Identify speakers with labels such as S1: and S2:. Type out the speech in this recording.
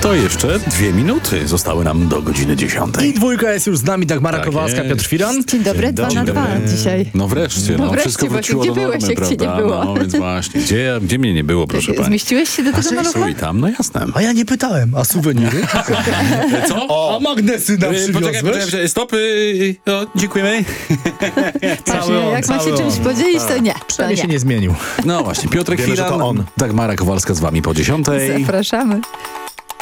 S1: To jeszcze 2 minuty zostały nam do godziny 10.
S2: I dwójka jest już z nami, Dagmara
S1: Tak
S2: Kowalska,
S1: jest.
S2: Piotr Firan.
S3: Dzień dobry, 2 na 2 dzisiaj.
S1: No wreszcie,
S3: No wreszcie,
S1: wszystko
S3: właśnie,
S1: wróciło
S3: gdzie
S1: do normy,
S3: byłeś, jak cię
S1: prawda?
S3: nie było?
S1: No więc właśnie, gdzie mnie nie było, proszę pani?
S3: Zmieściłeś się do tego malucha?
S1: Tu i tam, no jasne.
S2: A ja nie pytałem, a suweniry?
S1: Co?
S2: A magnesy nam przywiozłeś?
S1: Poczekaj, stop. Dziękujemy.
S3: Właśnie, jak ma się
S2: cały
S3: czymś
S2: on.
S3: podzielić, to nie. To
S2: Przynajmniej się
S3: nie.
S2: nie zmienił.
S1: No właśnie, Piotrek
S2: Wiemy, że
S1: Firan,
S2: to on.
S1: Dagmara Kowalska z wami po 10.
S3: Zapraszamy.